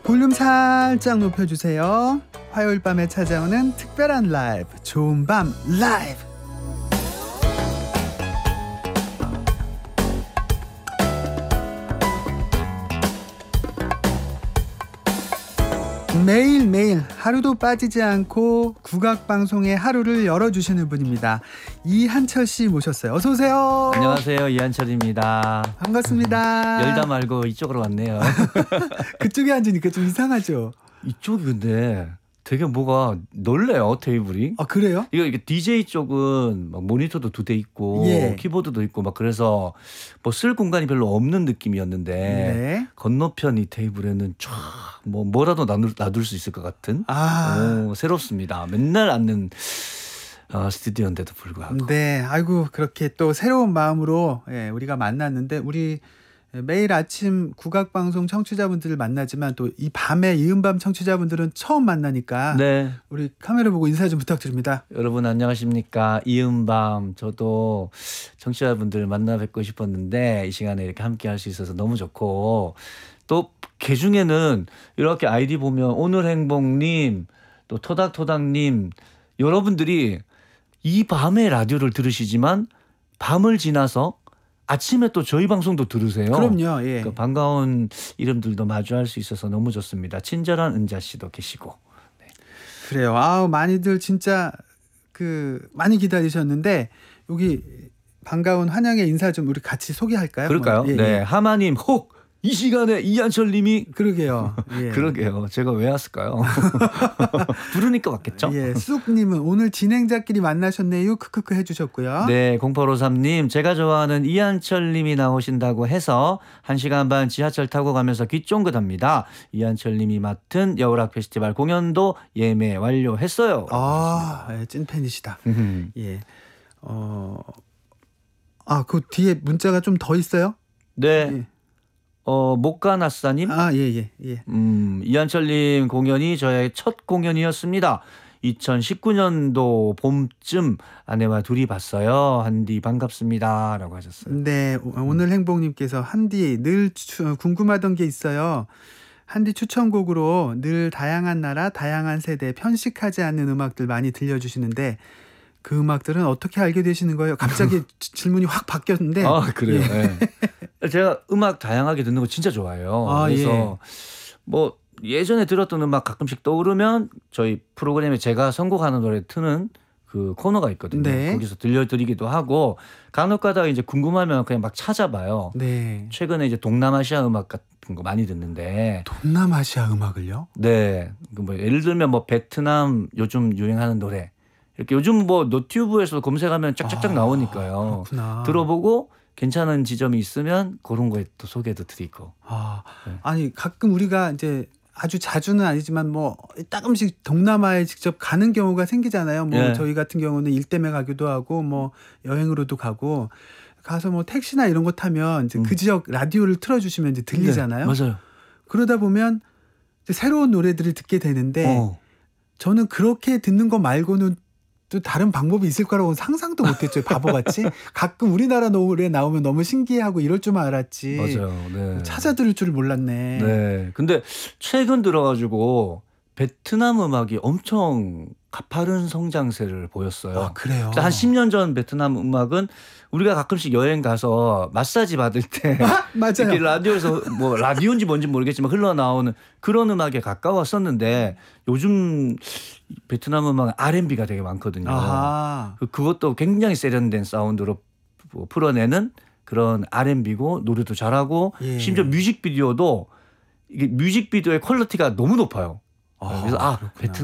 볼륨 살짝 높여주세요. 화요일 밤에 찾아오는 특별한 라이브, 좋은 밤 라이브. 매일매일 하루도 빠지지 않고 국악방송의 하루를 열어주시는 분입니다. 이한철 씨 모셨어요. 어서 오세요. 안녕하세요. 이한철입니다. 반갑습니다. 열다 말고 이쪽으로 왔네요. 그쪽에 앉으니까 좀 이상하죠? 이쪽이 근데 되게 뭐가 넓네요, 테이블이. 아, 그래요? 이게 DJ 쪽은 막 모니터도 2대 있고 키보드도 있고 막 그래서 뭐 쓸 공간이 별로 없는 느낌이었는데 네. 건너편 이 테이블에는 쫙 뭐라도 놔둘 수 있을 것 같은 새롭습니다. 맨날 앉는 스튜디오인데도 불구하고. 네, 아이고 그렇게 또 새로운 마음으로 우리가 만났는데 우리 매일 아침 국악방송 청취자분들을 만나지만 또 이 밤에 이은밤 청취자분들은 처음 만나니까 네. 우리 카메라 보고 인사 좀 부탁드립니다. 여러분 안녕하십니까. 이은밤. 저도 청취자분들 만나 뵙고 싶었는데 이 시간에 이렇게 함께 할 수 있어서 너무 좋고 또 개중에는 이렇게 아이디 보면 오늘행복님 또 토닥토닥님 여러분들이 이 밤에 라디오를 들으시지만 밤을 지나서 아침에 또 저희 방송도 들으세요. 그럼요. 예. 그 반가운 이름들도 마주할 수 있어서 너무 좋습니다. 친절한 은자 씨도 계시고. 네. 그래요. 아우 많이들 진짜 많이 기다리셨는데 여기 반가운 환영의 인사 좀 우리 같이 소개할까요? 그럴까요? 예, 네. 예. 하마님 혹 이 시간에 이한철 님이 그러게요. 예. 그러게요. 제가 왜 왔을까요? 부르니까 왔겠죠? 예, 쑥님은 오늘 진행자끼리 만나셨네요. 크크크 해주셨고요. 네, 0853님 제가 좋아하는 이한철 님이 나오신다고 해서 1시간 반 지하철 타고 가면서 귀 쫑긋합니다. 이한철 님이 맡은 여울악 페스티벌 공연도 예매 완료했어요. 아, 찐팬이시다. 예. 그 뒤에 문자가 좀 더 있어요? 네. 예. 목가나사님. 예. 이한철님 공연이 저의 첫 공연이었습니다. 2019년도 봄쯤 아내와 둘이 봤어요. 한디 반갑습니다. 라고 하셨어요. 네. 오늘 행복님께서 한디 늘 궁금하던 게 있어요. 한디 추천곡으로 늘 다양한 나라, 다양한 세대, 편식하지 않는 음악들 많이 들려주시는데 그 음악들은 어떻게 알게 되시는 거예요? 갑자기 질문이 확 바뀌었는데. 아, 그래요? 네. 제가 음악 다양하게 듣는 거 진짜 좋아해요. 그래서 뭐 예전에 들었던 음악 가끔씩 떠오르면 저희 프로그램에 제가 선곡하는 노래 트는 그 코너가 있거든요. 네. 거기서 들려드리기도 하고 간혹가다가 이제 궁금하면 그냥 막 찾아봐요. 네. 최근에 이제 동남아시아 음악 같은 거 많이 듣는데. 동남아시아 음악을요? 네. 뭐 예를 들면 뭐 베트남 요즘 유행하는 노래 이렇게 요즘 뭐 노튜브에서 검색하면 쫙쫙쫙 나오니까요. 그렇구나. 들어보고 괜찮은 지점이 있으면 그런 거에 또 소개도 드리고. 네. 아니 가끔 우리가 이제 아주 자주는 아니지만 뭐 조금씩 동남아에 직접 가는 경우가 생기잖아요. 뭐 저희 같은 경우는 일 때문에 가기도 하고 뭐 여행으로도 가서 뭐 택시나 이런 거 타면 이제 그 지역 라디오를 틀어주시면 이제 들리잖아요. 네, 맞아요. 그러다 보면 이제 새로운 노래들을 듣게 되는데 저는 그렇게 듣는 거 말고는 또 다른 방법이 있을 거라고 상상도 못했죠. 바보같이. 가끔 우리나라 노래 나오면 너무 신기해하고 이럴 줄 알았지. 맞아요. 네. 찾아 들을 줄 몰랐네. 네. 근데 최근 들어가지고 베트남 음악이 엄청 가파른 성장세를 보였어요. 아, 그래요? 한 10년 전 베트남 음악은 우리가 가끔씩 여행 가서 마사지 받을 때 맞아요. 이렇게 라디오에서 뭐 라디오인지 뭔지 모르겠지만 흘러나오는 그런 음악에 가까웠었는데 요즘 베트남 음악은 R&B가 되게 많거든요. 그것도 굉장히 세련된 사운드로 풀어내는 그런 R&B고 노래도 잘하고 심지어 뮤직비디오도 이게 뮤직비디오의 퀄리티가 너무 높아요. 그래서 베트남